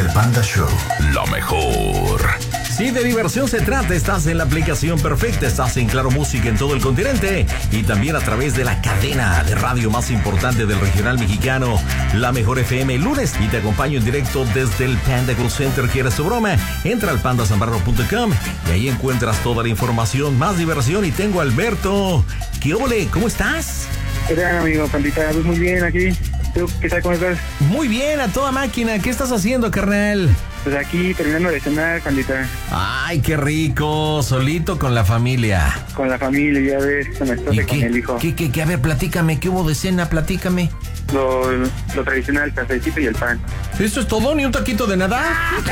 El Panda Show. Lo mejor. Si de diversión se trata, estás en la aplicación perfecta, estás en Claro Música en todo el continente y también a través de la cadena de radio más importante del regional mexicano, La Mejor FM, lunes, y te acompaño en directo desde el Panda Call Center. ¿Quieres tu broma? Entra al pandasambarro.com y ahí encuentras toda la información, más diversión. Y tengo a Alberto. ¿Qué ole? ¿Cómo estás? ¿Qué tal, amigo Pandita? Pues muy bien aquí. ¿Tú qué tal? ¿Cómo estás? Muy bien, a toda máquina. ¿Qué estás haciendo, carnal? Pues aquí terminando de cenar, Pandita. Ay, qué rico. Solito con la familia. Con la familia, ya ves, con la esposa y con el hijo. ¿Qué? A ver, platícame. ¿Qué hubo de cena? Platícame. Lo tradicional, el cafecito y el pan. ¿Eso es todo? ¿Ni un taquito de nada?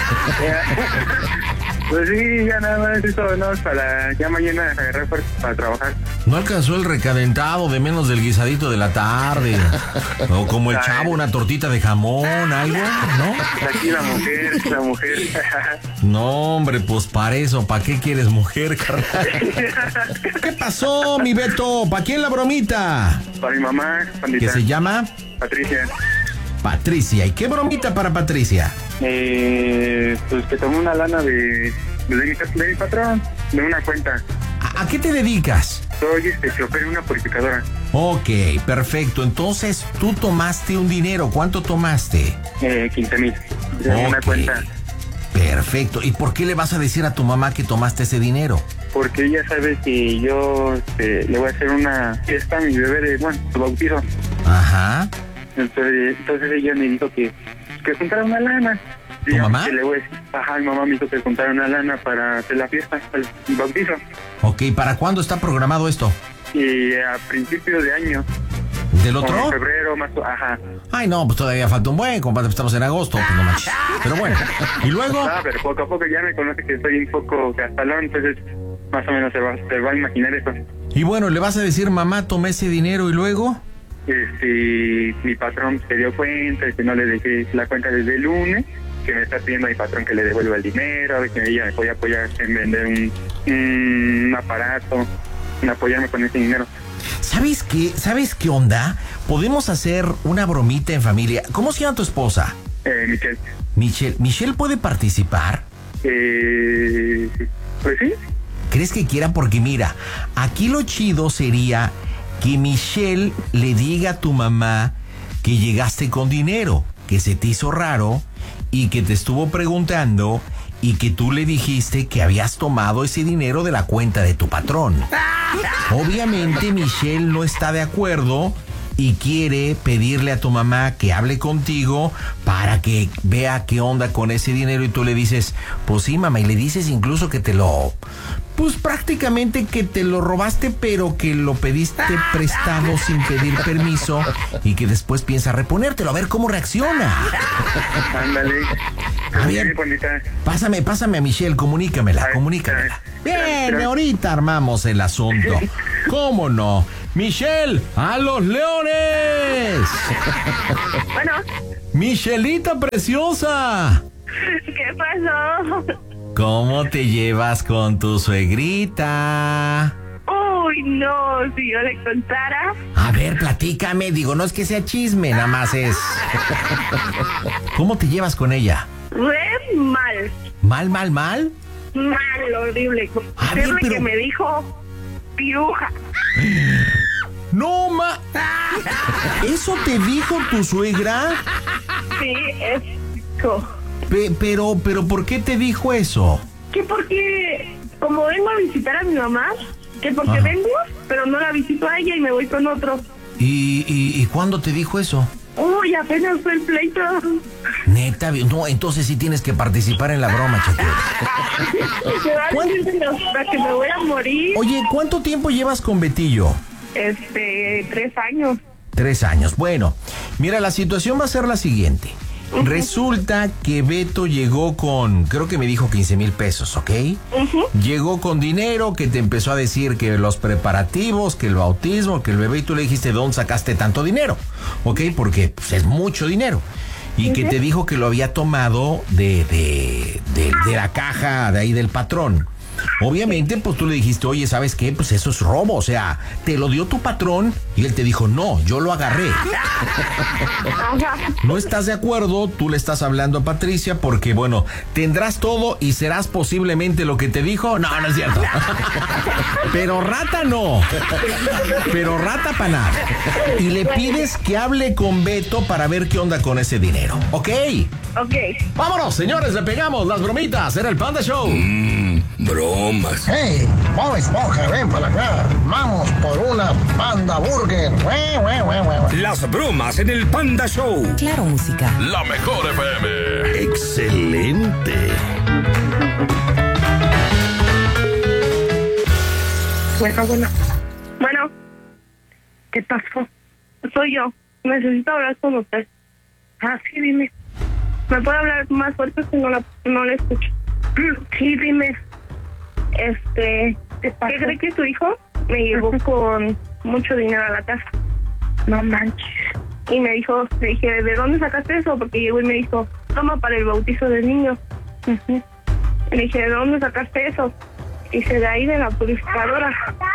Pues sí, ya nada más eso, ¿no? Para ya mañana agarrar fuerza para trabajar. ¿No alcanzó el recalentado de menos del guisadito de la tarde? O como el chavo, una tortita de jamón, algo, ¿no? Aquí la mujer. No, hombre, pues para eso, ¿para qué quieres mujer, carnal? ¿Qué pasó, mi Beto? ¿Para quién la bromita? Para mi mamá, Pandita. ¿Qué se llama? Patricia. Patricia. ¿Y qué bromita para Patricia? Pues que tomé una lana de mi patrón, de una cuenta. ¿A qué te dedicas? Soy chofer en una purificadora. Ok, perfecto. Entonces, tú tomaste un dinero. ¿Cuánto tomaste? 15,000. De una cuenta. Perfecto. ¿Y por qué le vas a decir a tu mamá que tomaste ese dinero? Porque ella sabe que yo le voy a hacer una fiesta a mi bebé su bautizo. Ajá. Entonces ella me dijo que juntara una lana. ¿Tu mamá? Mi mamá me dijo que juntara una lana para hacer la fiesta, el bautizo. Ok, ¿para cuándo está programado esto? Y a principios de año. ¿Del otro? Como en febrero, ajá. Ay, no, pues todavía falta un buen, compadre, estamos en agosto, pues no manches. Pero bueno, ¿y luego? Pero poco a poco ya me conoce que soy un poco gastalón, entonces más o menos se va a imaginar eso. Y bueno, ¿le vas a decir, mamá, tomé ese dinero y luego? Mi patrón se dio cuenta de que no le dejé la cuenta desde el lunes, que me está pidiendo a mi patrón que le devuelva el dinero, que ella me puede apoyar en vender un aparato, en apoyarme con ese dinero. ¿Sabes qué? ¿Sabes qué onda? Podemos hacer una bromita en familia. ¿Cómo se llama tu esposa? Michelle. ¿Michelle puede participar? Pues sí. ¿Crees que quiera? Porque mira, aquí lo chido sería que Michelle le diga a tu mamá que llegaste con dinero, que se te hizo raro y que te estuvo preguntando y que tú le dijiste que habías tomado ese dinero de la cuenta de tu patrón. Obviamente Michelle no está de acuerdo y quiere pedirle a tu mamá que hable contigo para que vea qué onda con ese dinero y tú le dices, pues sí, mamá, y le dices incluso que pues prácticamente que te lo robaste, pero que lo pediste prestado sin pedir permiso y que después piensa reponértelo, a ver cómo reacciona. Ándale. A ver, pásame a Michelle, comunícamela. Bien, ahorita armamos el asunto. ¿Cómo no? Michelle, ¡a los leones! Bueno. Michelita preciosa. ¿Qué pasó? ¿Cómo te llevas con tu suegrita? Uy, no, si yo le contara. A ver, platícame, no es que sea chisme, nada más es. ¿Cómo te llevas con ella? Re mal. ¿Mal? Mal, horrible. A ver, pero... que me dijo piruja. No, ¿eso te dijo tu suegra? Sí, eso. Pero, ¿por qué te dijo eso? Que porque, como vengo a visitar a mi mamá, que porque vengo, pero no la visito a ella y me voy con otro. ¿Y cuándo te dijo eso? Uy, apenas fue el pleito. Neta, no, entonces sí tienes que participar en la broma, Chaqueta. Para que me voy a morir. Oye, ¿cuánto tiempo llevas con Betillo? 3 años. 3 años. Bueno, mira, la situación va a ser la siguiente. Resulta que Beto llegó con, creo que me dijo 15,000 pesos, ¿ok? Llegó con dinero, que te empezó a decir que los preparativos, que el bautismo, que el bebé, y tú le dijiste, ¿de dónde sacaste tanto dinero? ¿Ok? Porque pues, es mucho dinero. Y que te dijo que lo había tomado de la caja de ahí del patrón. Obviamente, pues tú le dijiste, oye, ¿sabes qué? Pues eso es robo, o sea, te lo dio tu patrón y él te dijo, no, yo lo agarré. No estás de acuerdo, tú le estás hablando a Patricia porque, bueno, tendrás todo y serás posiblemente lo que te dijo. No, no es cierto. Pero rata no. Pero rata para nada. Y le pides que hable con Beto para ver qué onda con ese dinero, ¿ok? Ok. Vámonos, señores, le pegamos las bromitas. Era el Panda Show. Bromas. ¡Hey! Bob Esponja, ven para acá. Vamos por una Panda Burger. Las bromas en el Panda Show. Claro, música. La mejor FM. Excelente. Bueno. ¿Qué pasó? Soy yo. Necesito hablar con usted. Ah, sí, dime. ¿Me puede hablar más fuerte si no la escucho? Sí, dime. ¿Qué cree que su hijo me llevó con mucho dinero a la casa? No manches. Y le dije, ¿de dónde sacaste eso? Porque llegó y me dijo, toma para el bautizo del niño. Le dije, ¿de dónde sacaste eso? Y dice, de ahí, de la purificadora.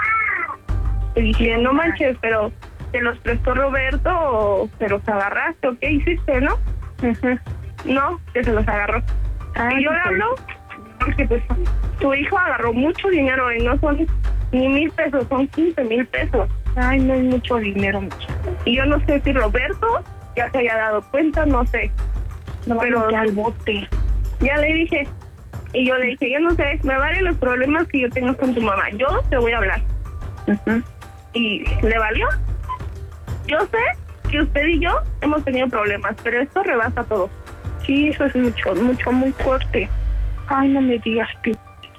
Le dije, no manches, pero ¿te los prestó Roberto o te los agarraste o qué hiciste, no? No, que se los agarró. Y yo le hablo porque pues tu hijo agarró mucho dinero y no son ni 1,000 pesos, son 15,000 pesos. Ay, no es mucho dinero, mucho. Y yo no sé si Roberto ya se haya dado cuenta, no sé. No, pero ya al bote. Ya le dije, y yo le dije, yo no sé, me valen los problemas que yo tengo con tu mamá. Yo te voy a hablar. ¿Y le valió? Yo sé que usted y yo hemos tenido problemas, pero esto rebasa todo. Sí, eso es mucho, muy fuerte. Ay, no me digas que...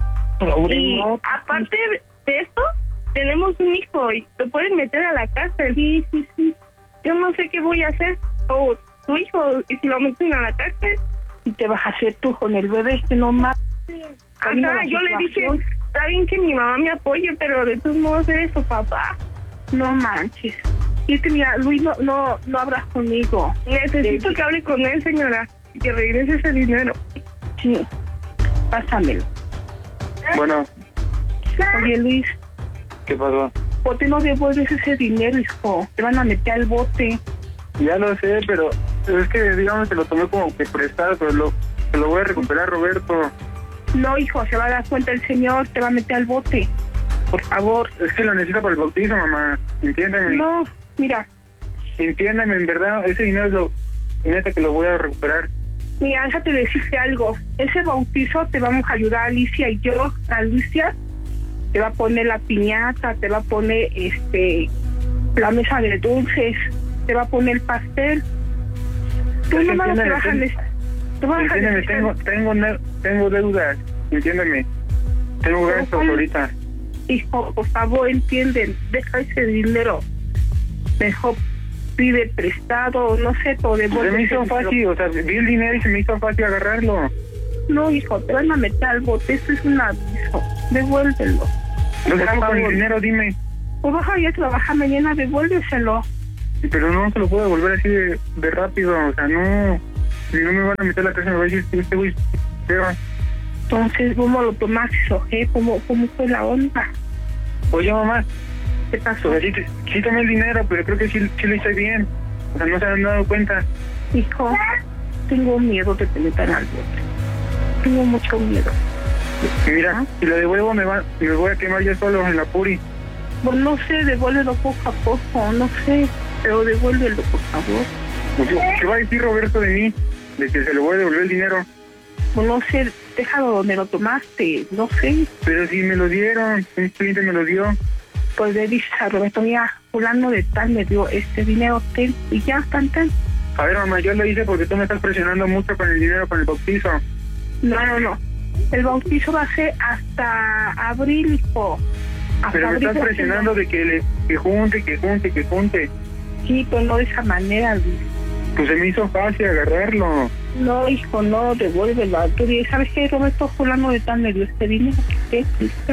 Y aparte de esto, tenemos un hijo y lo pueden meter a la cárcel. Sí. Yo no sé qué voy a hacer. O tu hijo, y si lo meten a la cárcel... ¿Y te vas a hacer tú con el bebé? Que no más. Ajá, yo le dije, está bien que mi mamá me apoye, pero de todos modos eres su papá. No manches. Y mira, Luis no hablas conmigo. Necesito que hable con él, señora, y que regrese ese dinero. Sí, pásamelo. Bueno, Oye, Luis, ¿qué pasó? ¿por qué no devuelves ese dinero, hijo? Te van a meter al bote. Ya lo sé, pero es que, digamos, que lo tomé como que prestado, pero lo voy a recuperar, Roberto. No, hijo, se va a dar cuenta el señor, te va a meter al bote. Por favor. Es que lo necesito para el bautizo, mamá. Entiéndeme. No, mira. Entiéndeme, en verdad, ese dinero es lo... Neta que lo voy a recuperar. Mira, déjate decirte algo. Ese bautizo te vamos a ayudar Alicia y yo. Alicia te va a poner la piñata, te va a poner la mesa de dulces, te va a poner el pastel. Tú nomás te vas a Entiéndeme, tengo deudas. Entiéndeme. Tengo gastos ahorita. Hijo, por favor, entienden. Deja ese dinero. Mejor pide prestado, no sé, todo de Se me hizo fácil, o sea, vi el dinero y se me hizo fácil agarrarlo. No, hijo, te van a meter al bote, esto es un aviso, devuélvelo. ¿Lo hago con el dinero? Dime. Pues vas a ir a trabajar mañana, devuélveselo. Pero no se lo puedo devolver así de rápido, o sea, no. Si no me van a meter a la casa, me va a decir, este güey, feo. Entonces, ¿cómo lo tomaste, Jorge? ¿Cómo fue la onda? Oye, mamá, ¿Qué pasó? o sea, sí tomé el dinero, pero creo que sí lo hice bien. O sea, no se han dado cuenta. Hijo, tengo miedo de que te metan al bote. Tengo mucho miedo. Y mira, si lo devuelvo me voy a quemar yo solo en la puri. Pues no sé, devuélvelo poco a poco, no sé, pero devuélvelo, por favor. ¿Qué va a decir Roberto de mí? De que se le voy a devolver el dinero. Pues no sé, déjalo donde lo tomaste, no sé. Pero si me lo dieron, un cliente me lo dio. Pues le dices a Roberto, mira, fulano de tal me dio este dinero, ten, y ya, tan. A ver, mamá, yo lo hice porque tú me estás presionando mucho con el dinero, con el bautizo. No. El bautizo va a ser hasta abril, hijo. Hasta Pero me abril estás presionando de que junte. Sí, pero no de esa manera, Luis. Pues se me hizo fácil agarrarlo. No, hijo, no, devuélvelo. Tú dices, ¿sabes qué? Roberto fulano de tal me dio este dinero. ¿Qué? ¿Listo?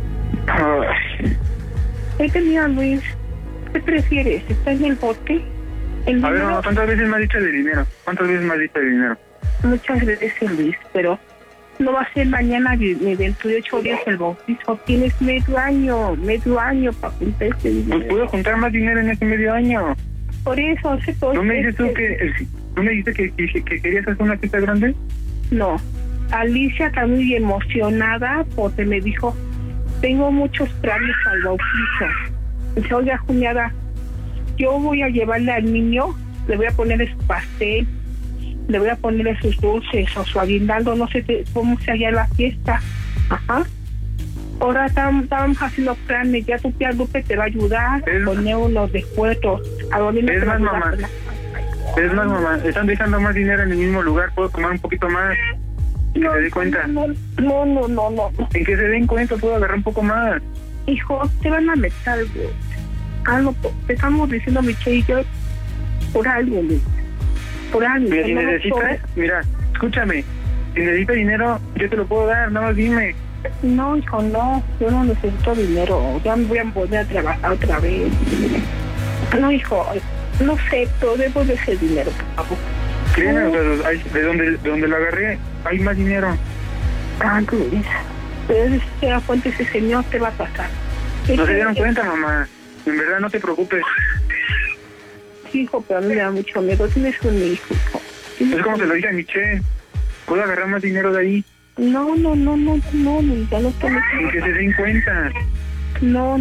Ay. Mira, Luis, ¿qué prefieres? ¿Está en el bote? El A ver, dinero, mamá, ¿cuántas veces me has dicho de dinero? ¿Cuántas veces me has dicho de dinero? muchas veces, Luis, pero No va a ser mañana ni dentro de 8 días el bautizo. Tienes medio año para juntar ese dinero. Pues puedo juntar más dinero en ese medio año. Por eso, todo. ¿No me dices tú ¿no me dijiste que querías hacer una fiesta grande? No. Alicia está muy emocionada porque me dijo, tengo muchos planes al bautizo. Dice, oiga, cuñada, yo voy a llevarle al niño, le voy a ponerle su pastel, le voy a ponerle sus dulces o su aguinaldo, no sé cómo se halla la fiesta. Ajá. Ahora estábamos haciendo planes, ya tu tía Lupe te va a ayudar a poner unos descuentos. A donde es más, mamá. Es más, mamá, están dejando más dinero en el mismo lugar, puedo tomar un poquito más. ¿En que se dé cuenta? No. En que se den cuenta, puedo agarrar un poco más. Hijo, te van a meter algo. Te estamos diciendo, Michelle y yo, por algo, Luis. Por algo. Mira, si necesitas, mira, escúchame. Si necesitas dinero, yo te lo puedo dar, nada más dime. No, hijo, no. Yo no necesito dinero. Ya me voy a volver a trabajar otra vez. No, hijo, no sé, pero debo de ese dinero, por favor. Créeme, o sea, de donde lo agarré, hay más dinero. Ah, Luis. Pero si te das cuenta, ese señor te va a pasar. No se dieron cuenta, mamá. En verdad, no te preocupes. Sí, hijo, pero a mí me da mucho miedo. Tienes un hijo. Es como se lo dije a Michelle. ¿Puedo agarrar más dinero de ahí? No, Luis, ya no tomes. Sin que se den cuenta. No.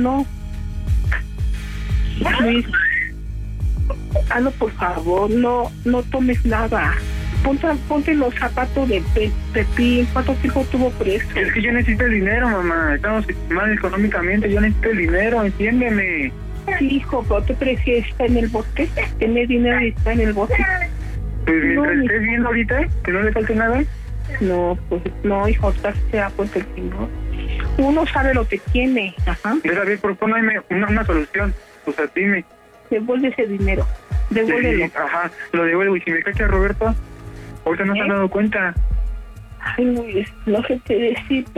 Luis, hazlo por favor, no tomes nada. Ponte los zapatos de Pepín. ¿Cuánto tiempo tuvo preso? Es que yo necesito el dinero, mamá. Estamos mal económicamente. Yo necesito el dinero, entiéndeme. Sí, hijo, pero ¿te prefieres estar en el bote? ¿Tener dinero y estar en el bote? Pues mientras estés viendo ahorita, que no le falte nada. No, pues no, hijo, se da cuenta el señor. Uno sabe lo que tiene. Ajá. Mira, David, propónme una solución. O sea, dime. Devuelve ese dinero. Devuélvelo. Sí, ajá, lo devuelvo. Y si me cacha Roberto, ahorita no se han dado cuenta. Ay, Luis, no sé qué decir,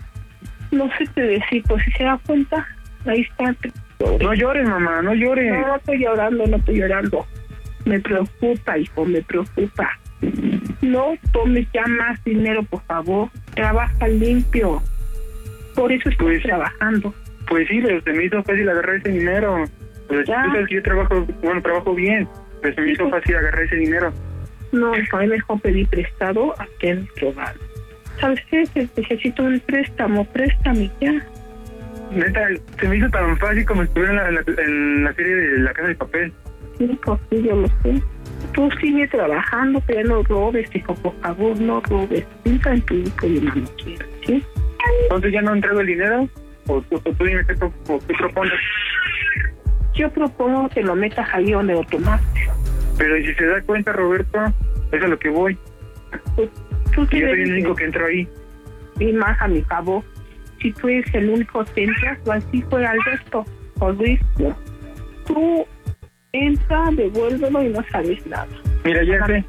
pues si se da cuenta, ahí está. No llores, mamá, no llores. No estoy llorando. Me preocupa, hijo, me preocupa. No tomes ya más dinero, por favor. Trabaja limpio. Por eso estoy trabajando. Pues sí, pero se me hizo fácil agarrar ese dinero. Pues, tú sabes que yo trabajo bien, pero se me hizo fácil agarrar ese dinero. No, hijo, me dejó pedir prestado a quien robar. ¿Sabes qué? Necesito un préstame ya. Neta, se me hizo tan fácil como estuviera en la serie de La Casa de Papel. Sí, pues sí, yo lo sé. Tú sigue trabajando, pero no robes, hijo, por favor, no robes. Piensa en tu hijo y no quieras, ¿sí? Entonces ya no entrego el dinero, o tú dime qué propones. Yo propongo que lo metas ahí donde lo tomaste. Pero si se da cuenta, Roberto, eso es a lo que voy. Pues, tú yo soy el único que entro ahí. Y más a mi favor, si tú eres el único que entras, o así fue Alberto, o Luis, tú entra, devuélvelo y no sabes nada. Mira, ya sé.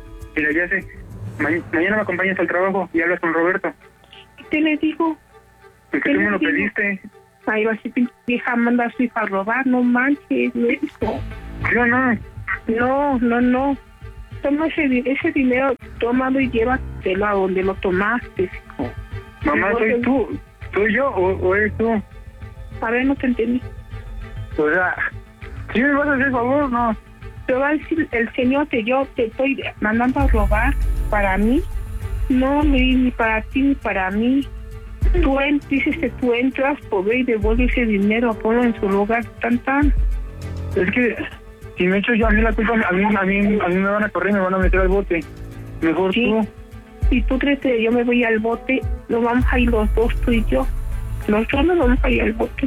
Mañana me acompañas al trabajo y hablas con Roberto. ¿Qué le digo? Porque tú me lo pediste. Ay, va a ser vieja, manda a su hija a robar, no manches, Luisito. Yo no. No. Toma ese dinero, tómalo y llévatelo a donde lo tomaste, hijo. Mamá, ¿soy tú? ¿Soy yo o eres tú? A ver, no te entendí. O sea, ¿sí me vas a hacer favor o no? Te va a decir el señor que yo te estoy mandando a robar para mí. No, ni para ti ni para mí. Tú dices que tú entras, pues ve y devuelve ese dinero, ponlo en su lugar, tan. Es que si me echo yo a mí la culpa, a mí me van a correr, me van a meter al bote. Mejor sí. Tú. Si tú crees que yo me voy al bote, nos vamos a ir los dos, tú y yo. Los dos nos vamos a ir al bote.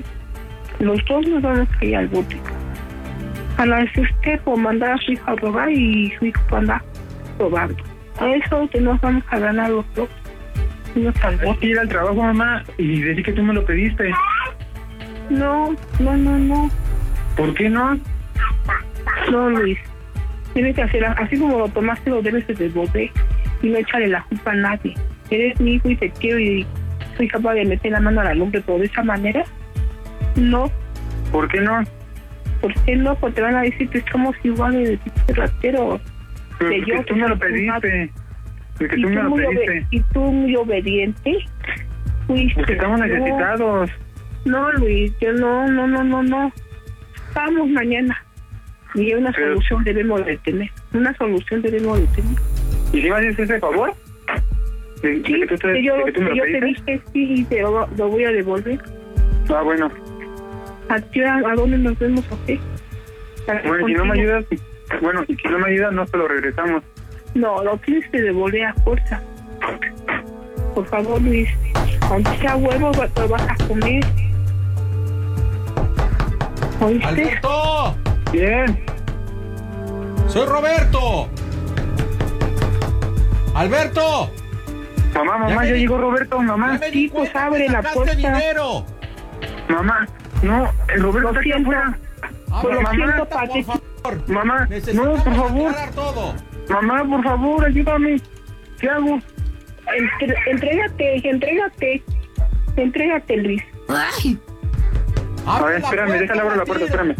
A la vez usted por mandar a su hijo a robar y su hijo por andar robando. A eso que nos vamos a ganar los dos. Hay que ir al trabajo, mamá, y decir que tú me lo pediste. No. ¿Por qué no? No, Luis. Tienes que hacer así como lo tomaste, lo debes de devolver y no echarle la culpa a nadie. Eres mi hijo y te quiero y soy capaz de meter la mano a la lumbre, pero de esa manera, no. ¿Por qué no? ¿Por qué no? Porque te van a decir que somos iguales de ratero. Pero tú me lo pediste. De que tú me lo pediste. Y tú muy obediente. Fuiste. Porque estamos necesitados. No, Luis, yo no. Vamos mañana. Y una solución debemos de tener. ¿Y si me haces ese favor? Sí, que yo te dije sí y te lo voy a devolver. Ah, bueno. ¿A dónde nos vemos aquí? Bueno, si no me ayudas, no te lo regresamos. No, lo tienes que devolver a fuerza. Por favor, Luis, aunque sea huevo, lo vas a comer. ¿Oíste? ¡Alberto! Bien. ¡Soy Roberto! ¡Alberto! Mamá, ya llegó Roberto, mamá. Sí, pues abre la puerta. Dinero. Mamá, no, el Roberto Lo está aquí siento. afuera. Pues lo siento, por Pati. favor. Mamá, Necesitamos no, por favor. aclarar todo. Mamá, por favor, ayúdame. ¿Qué hago? Entrégate, Luis. A ver, espérame, déjale abrir la puerta, espérame.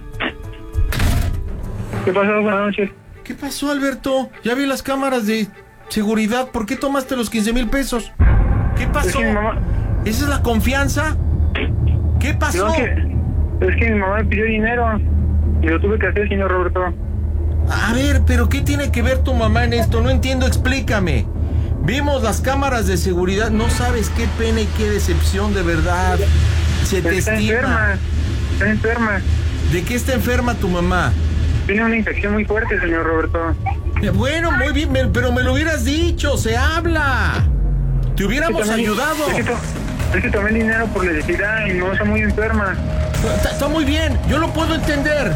¿Qué pasó? Buenas noches. ¿Qué pasó, Alberto? Ya vi las cámaras de seguridad. ¿Por qué tomaste los 15,000 pesos? ¿Qué pasó? Es que mi mamá... ¿Esa es la confianza? ¿Qué pasó? No, es que mi mamá me pidió dinero y lo tuve que hacer, señor Roberto. A ver, pero ¿qué tiene que ver tu mamá en esto? No entiendo, explícame. Vimos las cámaras de seguridad, no sabes qué pena y qué decepción, de verdad. Se te estima. Está enferma. ¿De qué está enferma tu mamá? Tiene una infección muy fuerte, señor Roberto. Bueno, muy bien, pero me lo hubieras dicho, se habla. Te hubiéramos ayudado. Es que tomé dinero por necesidad y no está muy enferma. Está muy bien, yo lo puedo entender.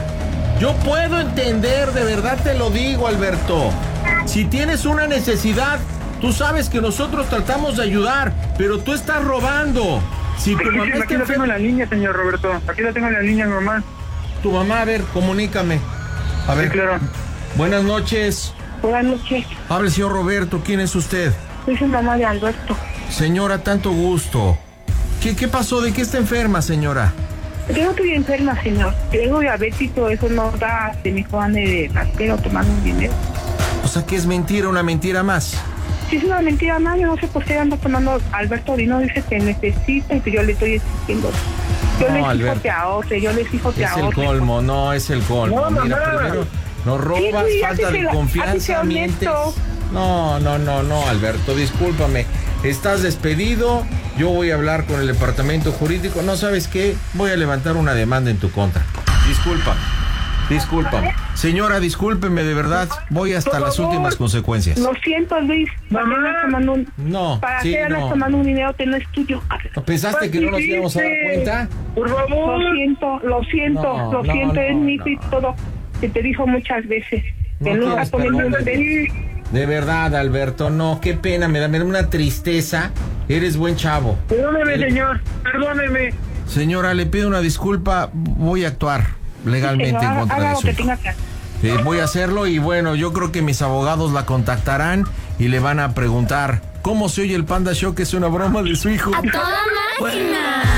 De verdad te lo digo, Alberto. Si tienes una necesidad, tú sabes que nosotros tratamos de ayudar, pero tú estás robando. Si tu mamá Aquí la tengo en la línea, señor Roberto. Aquí la tengo en la línea, mamá. Tu mamá, a ver, comunícame. A ver. Sí, claro. Buenas noches. Buenas noches. Hable, señor Roberto. ¿Quién es usted? Soy su mamá de Alberto. Señora, tanto gusto. ¿Qué pasó? ¿De qué está enferma, señora? Yo no estoy enferma, señor. Tengo diabetes y todo eso no da. Se me jodan de rasquero tomando un dinero. O sea, que es mentira, una mentira más. Si es una mentira más, yo no sé por qué anda tomando Alberto Dino. Dice que necesita y que yo le estoy exigiendo. Yo le exijo que ahorre, Es el colmo, no es el colmo. No, mira, mamá. primero nos robas, Sí, falta de confianza, mientes. No, Alberto, discúlpame. Estás despedido. Yo voy a hablar con el departamento jurídico. No, ¿sabes qué? Voy a levantar una demanda en tu contra. Discúlpame. Señora, discúlpeme, de verdad. Voy hasta las últimas consecuencias. Lo siento, Luis. Mamá. Para que andas tomando un dinero que no es tuyo. ¿Pensaste que no nos íbamos a dar cuenta? Por favor. Lo siento. Es mi hijo y todo. Que te dijo muchas veces. Que no está poniendo un peso. De verdad, Alberto, no, qué pena, me da una tristeza. Eres buen chavo. Perdóneme, señor, perdóneme. Señora, le pido una disculpa, voy a actuar legalmente en contra de su hijo. Voy a hacerlo y bueno, yo creo que mis abogados la contactarán y le van a preguntar cómo se oye el Panda Show, que es una broma de su hijo. ¡A toda máquina!